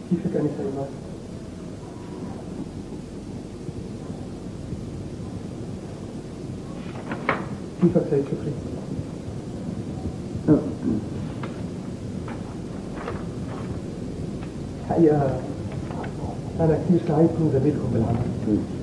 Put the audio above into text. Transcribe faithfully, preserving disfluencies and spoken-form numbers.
كيفك أنسة إيمان؟ كيفك سيد شكري؟ حقيقة أنا كثير سعيد كون زميلكم بالعمل.